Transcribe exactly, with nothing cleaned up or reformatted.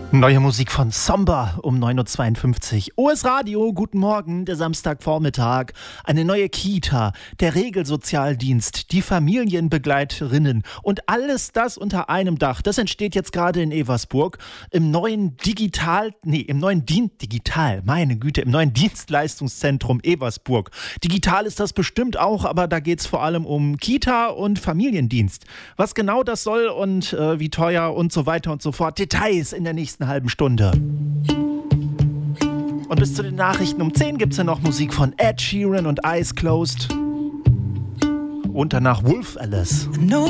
Neue Musik von Somber um neun Uhr zweiundfünfzig. O S Radio, guten Morgen, der Samstagvormittag. Eine neue Kita, der Regelsozialdienst, die Familienbegleiterinnen und alles das unter einem Dach. Das entsteht jetzt gerade in Eversburg im neuen Digital, nee, im neuen Dienst, digital, meine Güte, im neuen Dienstleistungszentrum Eversburg. Digital ist das bestimmt auch, aber da geht es vor allem um Kita und Familiendienst. Was genau das soll und äh, wie teuer und so weiter und so fort. Details in der nächsten halben Stunde. Und bis zu den Nachrichten um zehn gibt es ja noch Musik von Ed Sheeran und Eyes Closed. Und danach Wolf Alice.